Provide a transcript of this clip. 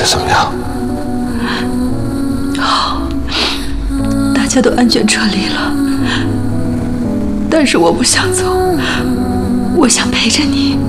怎么样？ 好，大家都安全撤离了，但是我不想走，我想陪着你。